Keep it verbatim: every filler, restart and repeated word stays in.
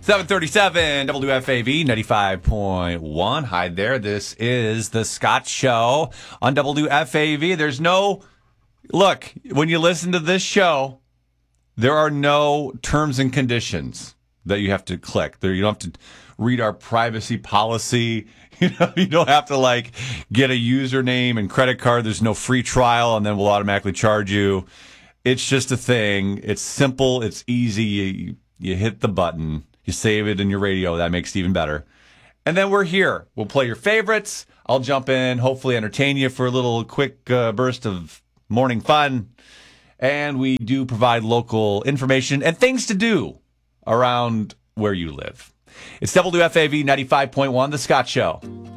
seven thirty-seven W F A V ninety-five point one. Hi there. This is the Scott Show on W F A V. There's no, look, when you listen to this show, there are no terms and conditions that you have to click. There, you don't have to read our privacy policy. You know, you don't have to like get a username and credit card. There's no free trial, and then we'll automatically charge you. It's just a thing. It's simple. It's easy. You, you hit the button. You save it in your radio. That makes it even better. And then we're here. We'll play your favorites. I'll jump in, hopefully entertain you for a little quick uh, burst of morning fun. And we do provide local information and things to do around where you live. It's W F A V ninety-five point one, The Scott Show.